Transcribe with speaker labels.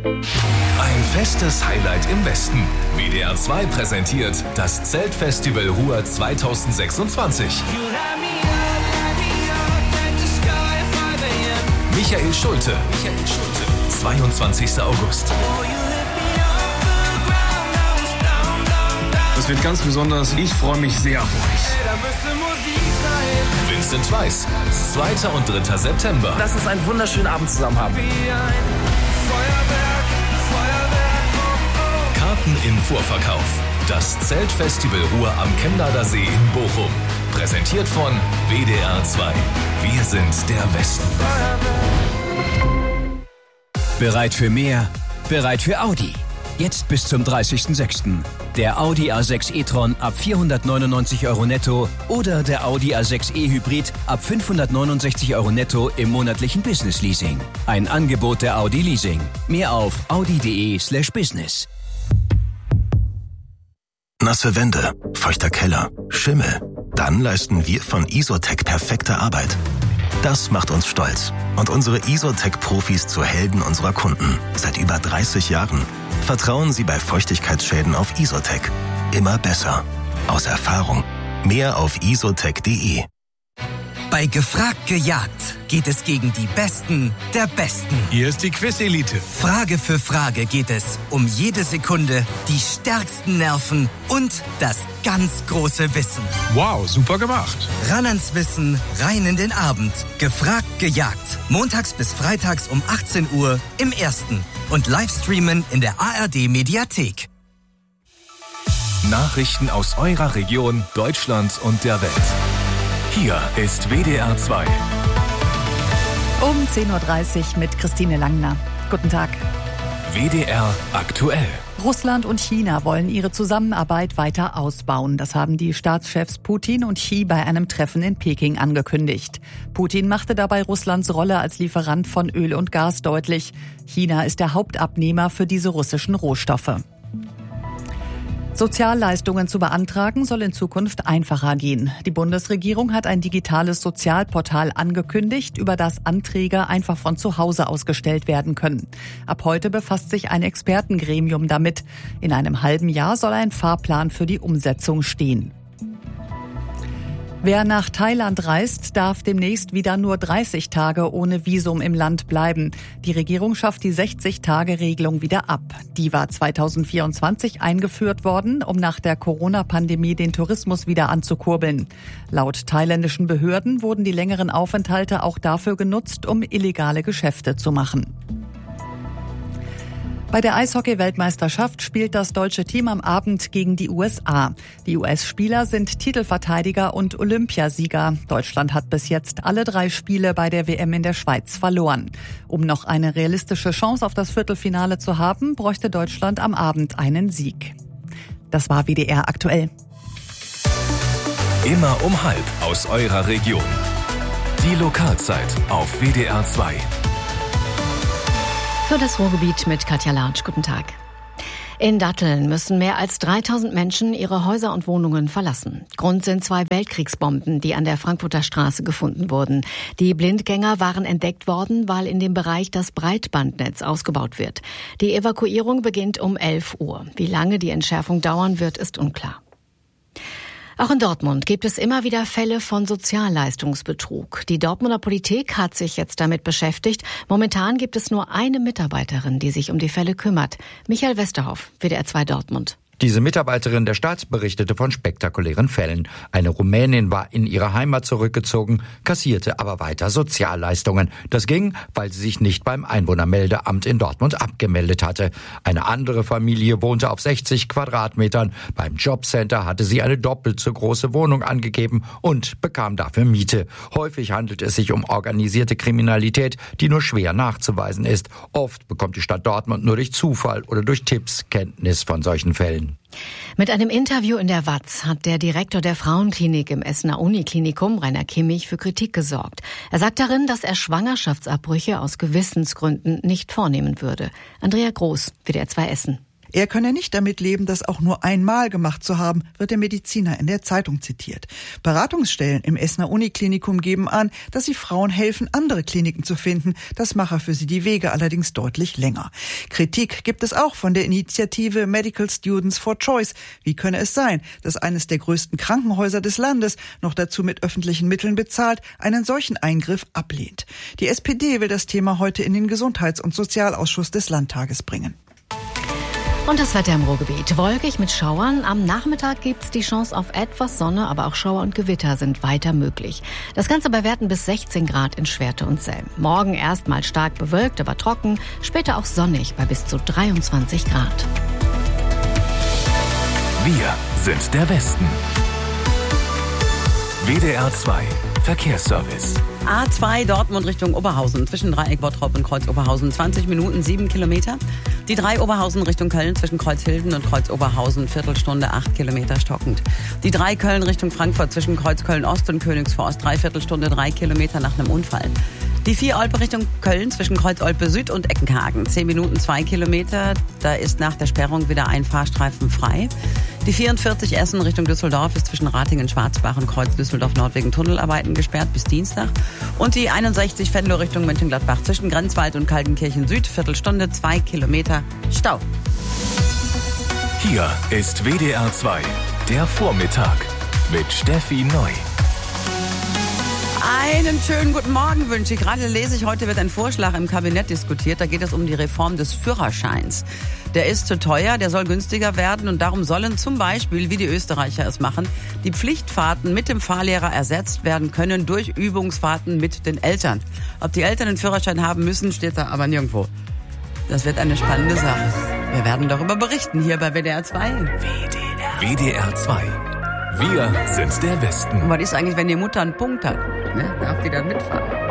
Speaker 1: Ein festes Highlight im Westen. WDR 2 präsentiert das Zeltfestival Ruhr 2026. Michael Schulte. 22. August.
Speaker 2: Das wird ganz besonders. Ich freue mich sehr auf euch.
Speaker 1: Vincent Weiss. 2. und 3. September.
Speaker 3: Lass uns einen wunderschönen Abend zusammen haben.
Speaker 1: Karten im Vorverkauf. Das Zeltfestival Ruhr am Chemnader See in Bochum. Präsentiert von WDR 2. Wir sind der Westen.
Speaker 4: Bereit für mehr? Bereit für Audi. Jetzt bis zum 30.06. Der Audi A6 e-tron ab 499 € netto oder der Audi A6 e-Hybrid ab 569 € netto im monatlichen Business-Leasing. Ein Angebot der Audi Leasing. Mehr auf audi.de/business.
Speaker 5: Nasse Wände, feuchter Keller, Schimmel. Dann leisten wir von Isotec perfekte Arbeit. Das macht uns stolz und unsere Isotec-Profis zu Helden unserer Kunden. Seit über 30 Jahren. Vertrauen Sie bei Feuchtigkeitsschäden auf Isotec. Immer besser. Aus Erfahrung. Mehr auf isotec.de.
Speaker 6: Bei Gefragt gejagt geht es gegen die Besten der Besten.
Speaker 7: Hier ist die Quiz-Elite.
Speaker 6: Frage für Frage geht es um jede Sekunde, die stärksten Nerven und das ganz große Wissen.
Speaker 7: Wow, super gemacht.
Speaker 6: Ran ans Wissen, rein in den Abend. Gefragt gejagt. Montags bis freitags um 18 Uhr im Ersten. Und Livestreamen in der ARD-Mediathek.
Speaker 1: Nachrichten aus eurer Region, Deutschland und der Welt. Hier ist WDR 2.
Speaker 8: Um 10.30 Uhr mit Christine Langner. Guten Tag.
Speaker 1: WDR aktuell.
Speaker 8: Russland und China wollen ihre Zusammenarbeit weiter ausbauen. Das haben die Staatschefs Putin und Xi bei einem Treffen in Peking angekündigt. Putin machte dabei Russlands Rolle als Lieferant von Öl und Gas deutlich. China ist der Hauptabnehmer für diese russischen Rohstoffe. Sozialleistungen zu beantragen soll in Zukunft einfacher gehen. Die Bundesregierung hat ein digitales Sozialportal angekündigt, über das Anträge einfach von zu Hause aus gestellt werden können. Ab heute befasst sich ein Expertengremium damit. In einem halben Jahr soll ein Fahrplan für die Umsetzung stehen. Wer nach Thailand reist, darf demnächst wieder nur 30 Tage ohne Visum im Land bleiben. Die Regierung schafft die 60-Tage-Regelung wieder ab. Die war 2024 eingeführt worden, um nach der Corona-Pandemie den Tourismus wieder anzukurbeln. Laut thailändischen Behörden wurden die längeren Aufenthalte auch dafür genutzt, um illegale Geschäfte zu machen. Bei der Eishockey-Weltmeisterschaft spielt das deutsche Team am Abend gegen die USA. Die US-Spieler sind Titelverteidiger und Olympiasieger. Deutschland hat bis jetzt alle 3 Spiele bei der WM in der Schweiz verloren. Um noch eine realistische Chance auf das Viertelfinale zu haben, bräuchte Deutschland am Abend einen Sieg. Das war WDR aktuell.
Speaker 1: Immer um 12:30 aus eurer Region. Die Lokalzeit auf WDR 2.
Speaker 9: Für das Ruhrgebiet mit Katja Latsch. Guten Tag. In Datteln müssen mehr als 3000 Menschen ihre Häuser und Wohnungen verlassen. Grund sind 2 Weltkriegsbomben, die an der Frankfurter Straße gefunden wurden. Die Blindgänger waren entdeckt worden, weil in dem Bereich das Breitbandnetz ausgebaut wird. Die Evakuierung beginnt um 11 Uhr. Wie lange die Entschärfung dauern wird, ist unklar. Auch in Dortmund gibt es immer wieder Fälle von Sozialleistungsbetrug. Die Dortmunder Politik hat sich jetzt damit beschäftigt. Momentan gibt es nur eine Mitarbeiterin, die sich um die Fälle kümmert. Michael Westerhoff, WDR 2 Dortmund.
Speaker 10: Diese Mitarbeiterin der Staats berichtete von spektakulären Fällen. Eine Rumänin war in ihre Heimat zurückgezogen, kassierte aber weiter Sozialleistungen. Das ging, weil sie sich nicht beim Einwohnermeldeamt in Dortmund abgemeldet hatte. Eine andere Familie wohnte auf 60 Quadratmetern. Beim Jobcenter hatte sie eine doppelt so große Wohnung angegeben und bekam dafür Miete. Häufig handelt es sich um organisierte Kriminalität, die nur schwer nachzuweisen ist. Oft bekommt die Stadt Dortmund nur durch Zufall oder durch Tipps Kenntnis von solchen Fällen.
Speaker 9: Mit einem Interview in der WAZ hat der Direktor der Frauenklinik im Essener Uniklinikum, Rainer Kimmich, für Kritik gesorgt. Er sagt darin, dass er Schwangerschaftsabbrüche aus Gewissensgründen nicht vornehmen würde. Andrea Groß, WDR 2 Essen.
Speaker 11: Er könne nicht damit leben, das auch nur einmal gemacht zu haben, wird der Mediziner in der Zeitung zitiert. Beratungsstellen im Essener Uniklinikum geben an, dass sie Frauen helfen, andere Kliniken zu finden. Das mache für sie die Wege allerdings deutlich länger. Kritik gibt es auch von der Initiative Medical Students for Choice. Wie könne es sein, dass eines der größten Krankenhäuser des Landes, noch dazu mit öffentlichen Mitteln bezahlt, einen solchen Eingriff ablehnt? Die SPD will das Thema heute in den Gesundheits- und Sozialausschuss des Landtages bringen.
Speaker 9: Und das Wetter im Ruhrgebiet. Wolkig mit Schauern. Am Nachmittag gibt's die Chance auf etwas Sonne, aber auch Schauer und Gewitter sind weiter möglich. Das Ganze bei Werten bis 16 Grad in Schwerte und Selm. Morgen erstmal stark bewölkt, aber trocken. Später auch sonnig bei bis zu 23 Grad.
Speaker 1: Wir sind der Westen. WDR 2 Verkehrsservice.
Speaker 12: A2 Dortmund Richtung Oberhausen, zwischen Dreieck Bottrop und Kreuz Oberhausen, 20 Minuten, 7 Kilometer. Die 3 Oberhausen Richtung Köln, zwischen Kreuzhilden und Kreuz Oberhausen, Viertelstunde, 8 Kilometer stockend. Die 3 Köln Richtung Frankfurt, zwischen Kreuz Köln Ost und Königsforst, Dreiviertelstunde, 3 Kilometer nach einem Unfall. Die 4 Olpe Richtung Köln, zwischen Kreuz Olpe Süd und Eckenhagen, 10 Minuten, 2 Kilometer. Da ist nach der Sperrung wieder ein Fahrstreifen frei. Die 44 Essen Richtung Düsseldorf ist zwischen Ratingen, Schwarzbach und Kreuz Düsseldorf Nord wegen Tunnelarbeiten gesperrt bis Dienstag. Und die 61 Venlo Richtung Mönchengladbach zwischen Grenzwald und Kaltenkirchen Süd, Viertelstunde, 2 Kilometer Stau.
Speaker 1: Hier ist WDR 2, der Vormittag mit Steffi Neu.
Speaker 12: Einen schönen guten Morgen wünsche ich. Gerade lese ich, heute wird ein Vorschlag im Kabinett diskutiert. Da geht es um die Reform des Führerscheins. Der ist zu teuer, der soll günstiger werden und darum sollen zum Beispiel, wie die Österreicher es machen, die Pflichtfahrten mit dem Fahrlehrer ersetzt werden können durch Übungsfahrten mit den Eltern. Ob die Eltern einen Führerschein haben müssen, steht da aber nirgendwo. Das wird eine spannende Sache. Wir werden darüber berichten hier bei WDR 2.
Speaker 1: WDR 2. Wir sind der Westen.
Speaker 12: Und was ist eigentlich, wenn die Mutter einen Punkt hat? Ne? Darf die dann mitfahren?